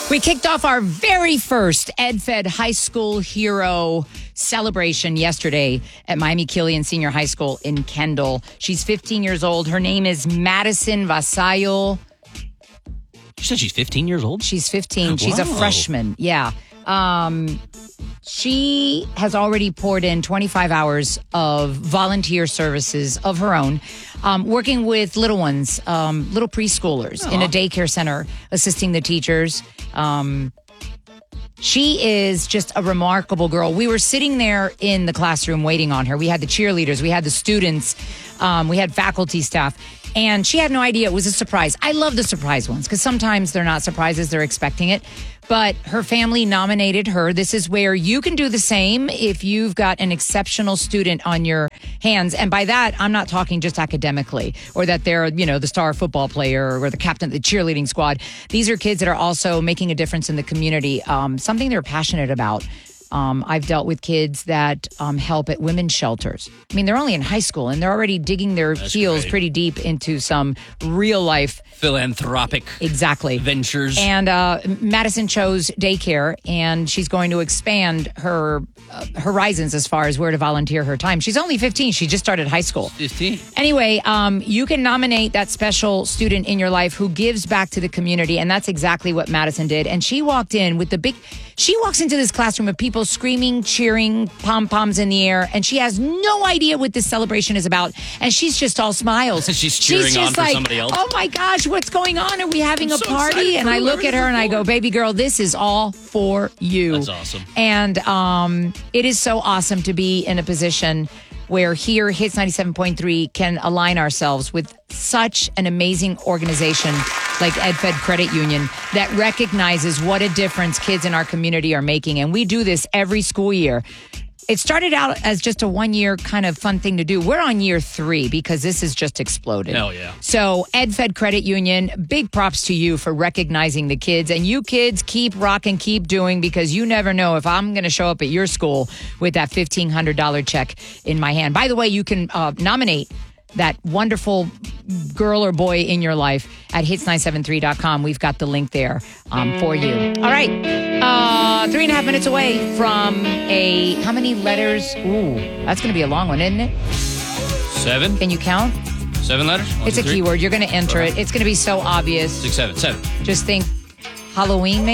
We kicked off our very first EdFed High School Hero celebration yesterday at Miami Killian Senior High School in Kendall. She's 15 years old. Her name is Madison Vasallo. You said she's 15 years old? She's 15. She's a Wow. freshman. Yeah. She has already poured in 25 hours of volunteer services of her own, working with little ones, little preschoolers in a daycare center, assisting the teachers. She is just a remarkable girl. We were sitting there in the classroom waiting on her. We had the cheerleaders, we had the students, we had faculty staff, and she had no idea it was a surprise. I love the surprise ones because sometimes they're not surprises, they're expecting it. But her family nominated her. This is where you can do the same if you've got an exceptional student on your hands. And by that, I'm not talking just academically or that they're, the star football player or the captain of the cheerleading squad. These are kids that are also making a difference in the community, something they're passionate about. I've dealt with kids that help at women's shelters. I mean, they're only in high school and they're already digging their heels pretty deep into some real life philanthropic ventures. And Madison chose daycare, and she's going to expand her horizons as far as where to volunteer her time. She's only 15. She just started high school. 15. Anyway, you can nominate that special student in your life who gives back to the community, and that's exactly what Madison did. And she walked in with she walks into this classroom of people screaming, cheering, pom-poms in the air, and she has no idea what this celebration is about, and she's just all smiles. She's cheering on for somebody else. Oh my gosh, what's going on? Are we having a party? And I look at her and I go, baby girl, this is all for you. That's awesome. And it is so awesome to be in a position where here, Hits 97.3 can align ourselves with such an amazing organization like EdFed Credit Union that recognizes what a difference kids in our community are making. And we do this every school year. It started out as just a one-year kind of fun thing to do. We're on year 3 because this has just exploded. Hell yeah. So EdFed Credit Union, big props to you for recognizing the kids. And you kids keep rocking, keep doing, because you never know if I'm going to show up at your school with that $1,500 check in my hand. By the way, you can nominate that wonderful girl or boy in your life at hits973.com. We've got the link there for you. All right. 3.5 minutes away from how many letters? Ooh, that's going to be a long one, isn't it? 7. Can you count? 7 letters? It's a keyword. You're going to enter it. It's going to be so obvious. 6, 7. Just think Halloween,